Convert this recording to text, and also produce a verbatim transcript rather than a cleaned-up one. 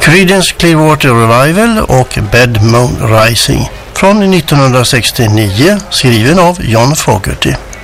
Creedence Clearwater Revival och Bed Moon Rising från nittonhundrasextionio, skriven av John Fogerty.